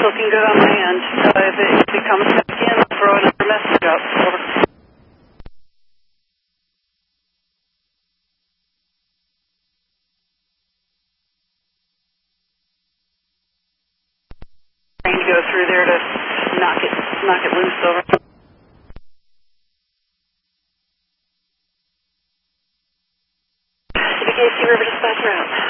looking good on my end. If it comes back in, I'll throw another message up. Over. Trying to go through there to knock it loose over. CBKC River Dispatch Route.